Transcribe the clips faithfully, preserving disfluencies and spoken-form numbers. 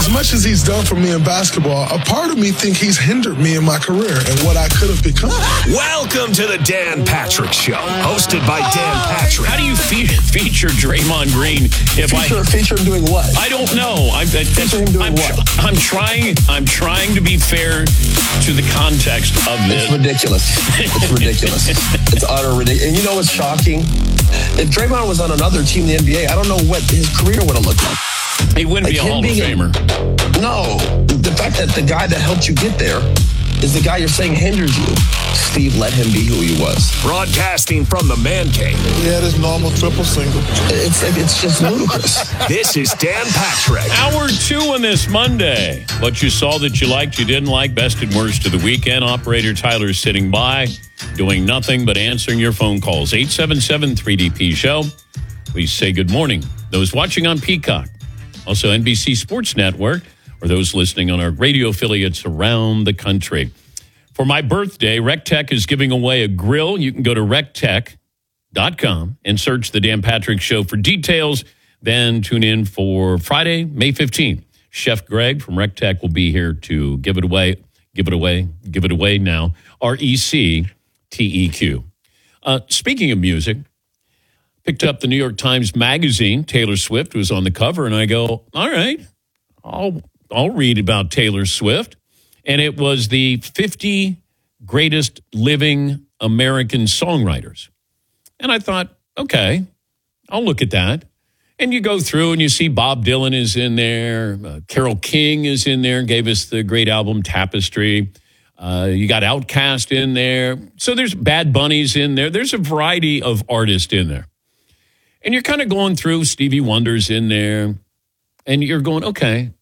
much as he's done for me in basketball, a part of me think he's hindered me in my career and what I could have become. Welcome to the Dan Patrick Show, hosted by Dan Patrick. How do you fe- feature Draymond Green? If feature, I feature him doing what? I don't know. I'm, that's, feature him doing I'm, what? I'm trying. I'm trying to be fair to the context of this. It's ridiculous. It's ridiculous. It's utter ridiculous. And you know what's shocking? If Draymond was on another team in the N B A, I don't know what his career would have looked like. He wouldn't like be a Hall of Famer. A, no. The fact that the guy that helped you get there is the guy you're saying hinders you. Steve let him be who he was. Broadcasting from the man cave. He had his normal triple single. It's it's just ludicrous. This is Dan Patrick. Hour two on this Monday. What you saw that you liked, you didn't like, best and worst of the weekend. Operator Tyler sitting by, doing nothing but answering your phone calls. eight seven seven three D P show. We say good morning. Those watching on Peacock, also N B C Sports Network, or those listening on our radio affiliates around the country. For my birthday, RecTech is giving away a grill. You can go to rec tech dot com and search the Dan Patrick Show for details. Then tune in for Friday, May fifteenth. Chef Greg from RecTech will be here to give it away, give it away, give it away now. R E C T E Q. Uh, speaking of music, picked up the New York Times Magazine. Taylor Swift was on the cover, and I go, all right, I'll I'll read about Taylor Swift. And it was the fifty greatest living American songwriters. And I thought, okay, I'll look at that. And you go through and you see Bob Dylan is in there. Uh, Carole King is in there, gave us the great album Tapestry. Uh, you got Outkast in there. So there's Bad Bunny's in there. There's a variety of artists in there. And you're kind of going through, Stevie Wonder's in there. And you're going, okay,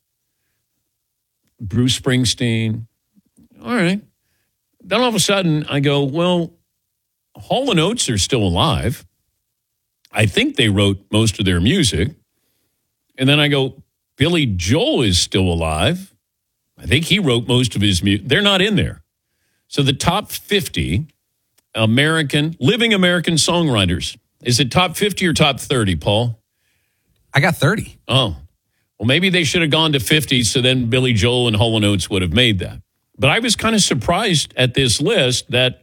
Bruce Springsteen. All right. Then all of a sudden I go, well, Hall and Oates are still alive. I think they wrote most of their music. And then I go, Billy Joel is still alive. I think he wrote most of his music. They're not in there. So the top fifty American, living American songwriters. Is it top fifty or top thirty, Paul? I got thirty. Oh. Well, maybe they should have gone to fifty, so then Billy Joel and Hall and Oates would have made that. But I was kind of surprised at this list that,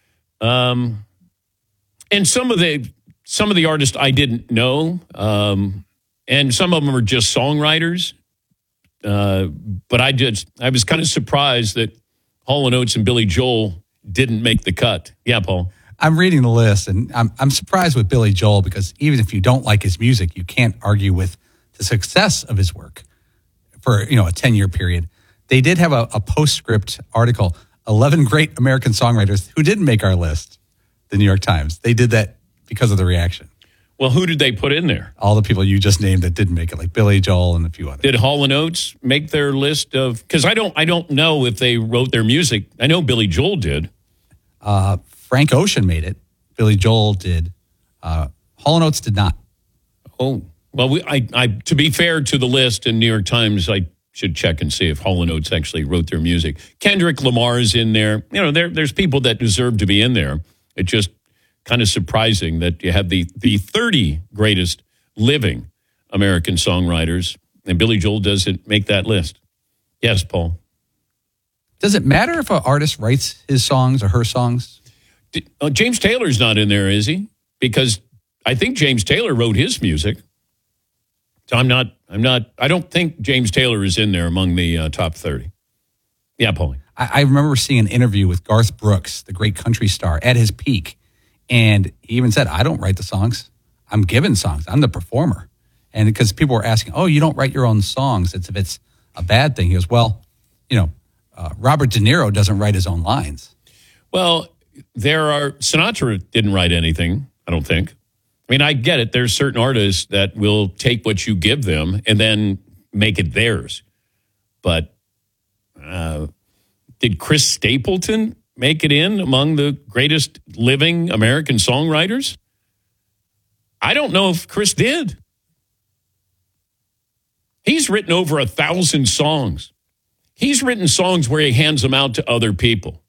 um, and some of the some of the artists I didn't know, um, and some of them are just songwriters. Uh, but I did. I was kind of surprised that Hall and Oates and Billy Joel didn't make the cut. Yeah, Paul. I'm reading the list, and I'm I'm surprised with Billy Joel because even if you don't like his music, you can't argue with the success of his work for, you know, a ten-year period. They did have a, a postscript article, eleven great American songwriters who didn't make our list, the New York Times. They did that because of the reaction. Well, who did they put in there? All the people you just named that didn't make it, like Billy Joel and a few others. Did Hall and Oates make their list of, because I don't I don't know if they wrote their music. I know Billy Joel did. Uh, Frank Ocean made it. Billy Joel did. Uh, Hall and Oates did not. Oh. Well, we, I, I, to be fair to the list in New York Times, I should check and see if Hall and Oates actually wrote their music. Kendrick Lamar is in there. You know, there, there's people that deserve to be in there. It's just kind of surprising that you have the, the thirty greatest living American songwriters, and Billy Joel doesn't make that list. Yes, Paul. Does it matter if an artist writes his songs or her songs? Did, uh, James Taylor's not in there, is he? Because I think James Taylor wrote his music. So I'm not, I'm not, I don't think James Taylor is in there among the uh, top thirty. Yeah, Paulie. I, I remember seeing an interview with Garth Brooks, the great country star, at his peak. And he even said, I don't write the songs. I'm given songs. I'm the performer. And because people were asking, oh, you don't write your own songs. It's if it's a bad thing. He goes, well, you know, uh, Robert De Niro doesn't write his own lines. Well, there are, Sinatra didn't write anything, I don't think. I mean, I get it. There's certain artists that will take what you give them and then make it theirs. But uh, did Chris Stapleton make it in among the greatest living American songwriters? I don't know if Chris did. He's written over a thousand songs. He's written songs where he hands them out to other people.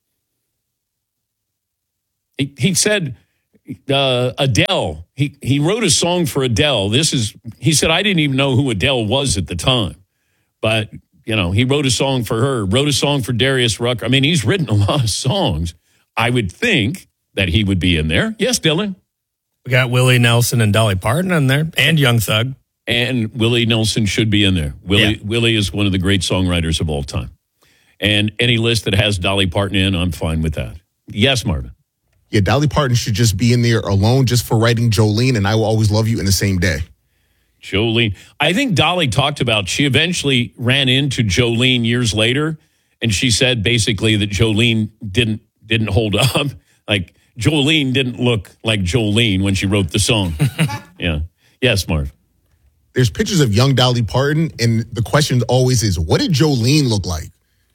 He, he said... Uh, Adele, he, he wrote a song for Adele. This is, he said, I didn't even know who Adele was at the time. But, you know, he wrote a song for her, wrote a song for Darius Rucker. I mean, he's written a lot of songs. I would think that he would be in there. Yes, Dylan? We got Willie Nelson and Dolly Parton in there, and Young Thug. And Willie Nelson should be in there. Willie yeah. Willie is one of the great songwriters of all time. And any list that has Dolly Parton in, I'm fine with that. Yes, Marvin? Yeah, Dolly Parton should just be in there alone just for writing Jolene and I Will Always Love You in the same day. Jolene. I think Dolly talked about, she eventually ran into Jolene years later, and she said basically that Jolene didn't didn't hold up. Like, Jolene didn't look like Jolene when she wrote the song. Yeah. Yes, Marv? There's pictures of young Dolly Parton, and the question always is, what did Jolene look like?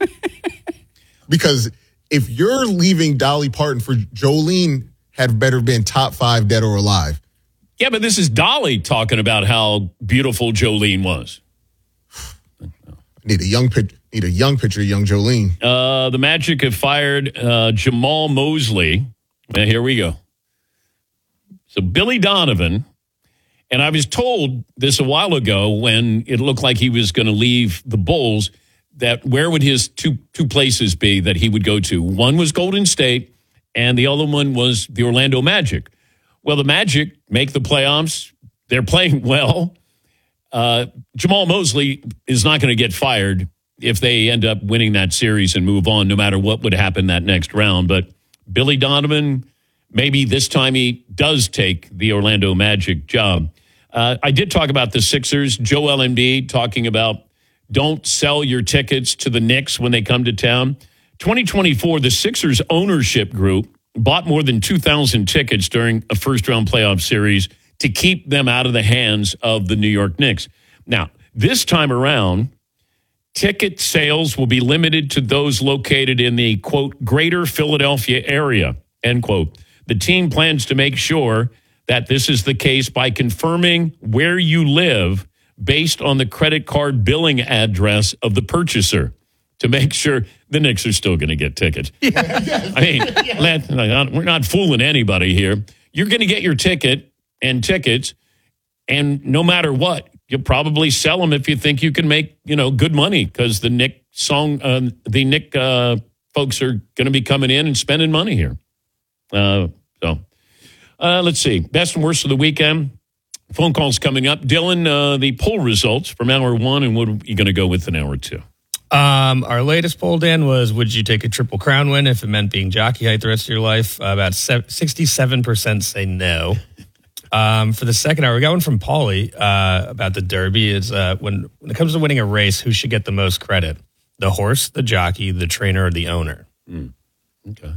Because if you're leaving Dolly Parton for Jolene, had better been top five, dead or alive. Yeah, but this is Dolly talking about how beautiful Jolene was. Need a young pic- need a young picture of young Jolene. Uh, the Magic have fired uh, Jamal Mosley. Now, here we go. So Billy Donovan, and I was told this a while ago when it looked like he was going to leave the Bulls, that where would his two two places be that he would go to? One was Golden State, and the other one was the Orlando Magic. Well, the Magic make the playoffs. They're playing well. Uh, Jamal Mosley is not going to get fired if they end up winning that series and move on, no matter what would happen that next round. But Billy Donovan, maybe this time he does take the Orlando Magic job. Uh, I did talk about the Sixers. Joel Embiid talking about don't sell your tickets to the Knicks when they come to town. twenty twenty-four, the Sixers ownership group bought more than two thousand tickets during a first-round playoff series to keep them out of the hands of the New York Knicks. Now, this time around, ticket sales will be limited to those located in the, quote, greater Philadelphia area, end quote. The team plans to make sure that this is the case by confirming where you live based on the credit card billing address of the purchaser to make sure the Knicks are still going to get tickets. Yeah. I mean, let, we're not fooling anybody here. You're going to get your ticket and tickets, and no matter what, you'll probably sell them if you think you can make, you know, good money, because the Knick song, uh, the Knick uh, folks are going to be coming in and spending money here. Uh, so, uh, let's see. Best and worst of the weekend. Phone calls coming up. Dylan, uh, the poll results from hour one, and what are you going to go with in hour two? Um, our latest poll, Dan, was would you take a Triple Crown win if it meant being jockey height the rest of your life? Uh, about sixty-seven percent say no. Um, for the second hour, we got one from Paulie uh, about the Derby. Is uh, when, when it comes to winning a race, who should get the most credit? The horse, the jockey, the trainer, or the owner? Mm. Okay.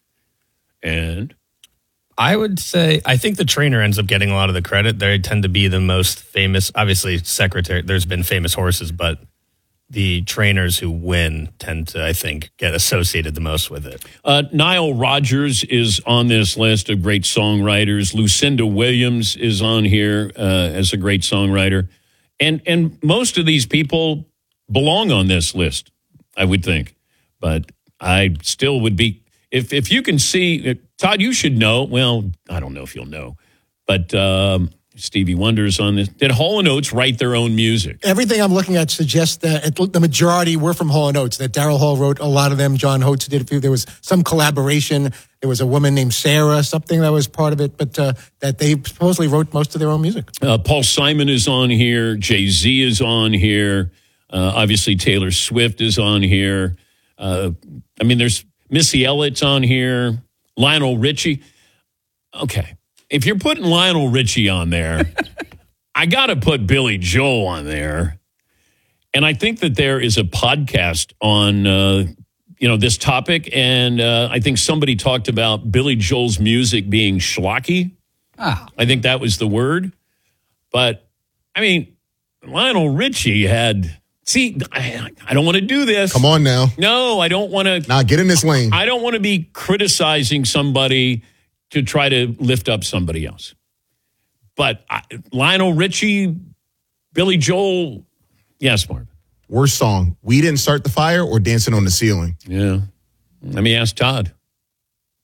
And? I would say, I think the trainer ends up getting a lot of the credit. They tend to be the most famous. Obviously, secretary, there's been famous horses, but the trainers who win tend to, I think, get associated the most with it. Uh, Nile Rodgers is on this list of great songwriters. Lucinda Williams is on here uh, as a great songwriter. And and most of these people belong on this list, I would think. But I still would be, if, if you can see, Todd, you should know, well, I don't know if you'll know, but um, Stevie Wonder's on this. Did Hall and Oates write their own music? Everything I'm looking at suggests that it, the majority were from Hall and Oates, that Daryl Hall wrote a lot of them. John Oates did a few. There was some collaboration. There was a woman named Sarah, something that was part of it, but uh, that they supposedly wrote most of their own music. Uh, Paul Simon is on here. Jay-Z is on here. Uh, obviously, Taylor Swift is on here. Uh, I mean, there's Missy Elliott's on here. Lionel Richie. Okay. If you're putting Lionel Richie on there, I got to put Billy Joel on there. And I think that there is a podcast on, uh, you know, this topic. And uh, I think somebody talked about Billy Joel's music being schlocky. Ah. I think that was the word. But, I mean, Lionel Richie had... See, I, I don't want to do this. Come on now. No, I don't want to... Now get in this lane. I don't want to be criticizing somebody to try to lift up somebody else. But I, Lionel Richie, Billy Joel, yes, Marvin. Worst song, We Didn't Start the Fire or Dancing on the Ceiling? Yeah. Let me ask Todd.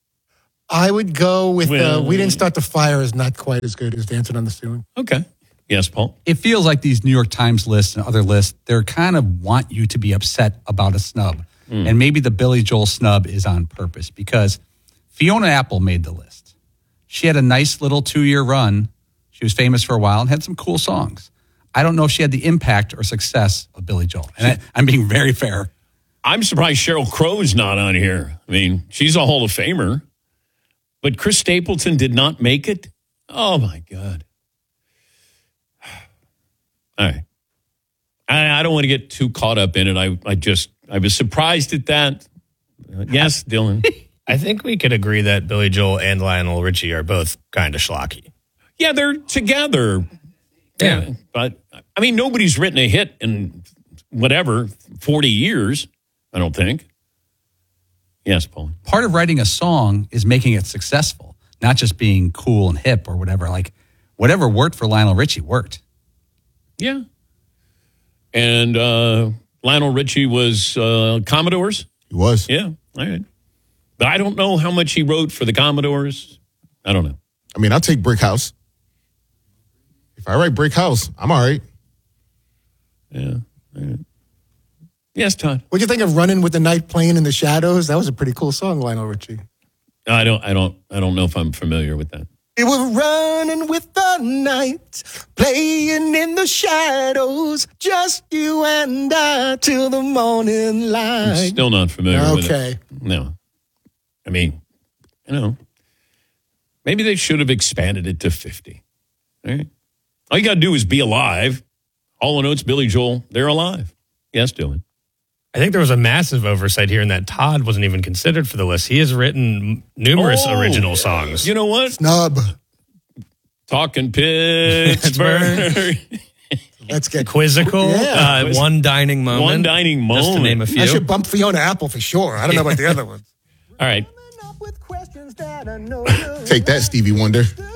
I would go with Well, uh, We Didn't Start the Fire is not quite as good as Dancing on the Ceiling. Okay. Yes, Paul? It feels like these New York Times lists and other lists, they're kind of want you to be upset about a snub. Mm. And maybe the Billy Joel snub is on purpose because Fiona Apple made the list. She had a nice little two-year run. She was famous for a while and had some cool songs. I don't know if she had the impact or success of Billy Joel. And I, I'm being very fair. I'm surprised Sheryl Crow's not on here. I mean, she's a Hall of Famer. But Chris Stapleton did not make it? Oh, my God. All right. I, I don't want to get too caught up in it. I, I just, I was surprised at that. Uh, yes, Dylan. I think we could agree that Billy Joel and Lionel Richie are both kind of schlocky. Yeah, they're together. Yeah. yeah. But, I mean, nobody's written a hit in whatever, forty years, I don't think. Yes, Paul. Part of writing a song is making it successful, not just being cool and hip or whatever. Like, whatever worked for Lionel Richie worked. Yeah. And uh, Lionel Richie was uh, Commodores? He was. Yeah. All right. But I don't know how much he wrote for the Commodores. I don't know. I mean, I'll take Brick House. If I write Brick House, I'm all right. Yeah. All right. Yes, Todd. What'd you think of Running with the Night Playing in the Shadows? That was a pretty cool song, Lionel Richie. I don't I don't I don't know if I'm familiar with that. It was running with the night, playing in the shadows, just you and I till the morning light. I'm still not familiar with it. Okay. No. I mean, you know, maybe they should have expanded it to fifty. All right. All you got to do is be alive. Hall and Oates, Billy Joel, they're alive. Yes, Dylan. I think there was a massive oversight here in that Todd wasn't even considered for the list. He has written numerous Oh, original songs. You know what? Snub. Talking Pittsburgh. Let's get Quizzical. Yeah. Uh, one dining moment. One dining moment. Just to name a few. I should bump Fiona Apple for sure. I don't know about the other ones. All right. Take that, Stevie Wonder.